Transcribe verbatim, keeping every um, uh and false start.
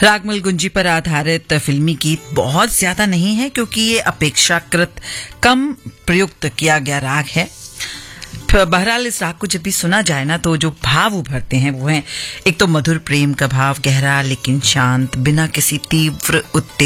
रागमल गुंजी पर आधारित फिल्मी गीत बहुत ज्यादा नहीं है क्योंकि ये अपेक्षाकृत कम प्रयुक्त किया गया राग है। बहरहाल इस राग को जब भी सुना जाए ना तो जो भाव उभरते हैं वो हैं, एक तो मधुर प्रेम का भाव, गहरा लेकिन शांत, बिना किसी तीव्र उत्तेजना